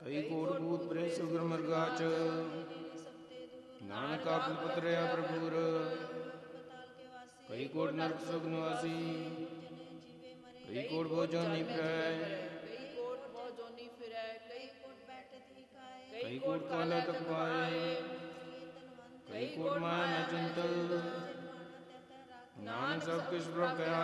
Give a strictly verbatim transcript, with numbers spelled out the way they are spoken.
ਕਈ ਕੋਟ ਭੂਤ ਪ੍ਰੇਤ ਸੁਗਰ ਮਰਗਾਚ, ਨਾਨਕ ਆਪਨ ਪੁੱਤਰਿਆ ਪ੍ਰਭੂਰ। ਕਈ ਕੋਟ ਨਰਕ ਸੁਖ ਨਿਵਾਸੀ, ਕਈ ਕੋਟ ਭੋਜੋਨੀ ਫਿਰੈ, ਕਈ ਕੋਟ ਕਾਲਾ ਤਕ ਪਾਏ, ਕਈ ਕੋਟ ਮਾਇਆ ਨ ਚਿੰਤ। ਨਾਨਕ ਸਭ ਕਿਛ ਪ੍ਰਭ ਕੈ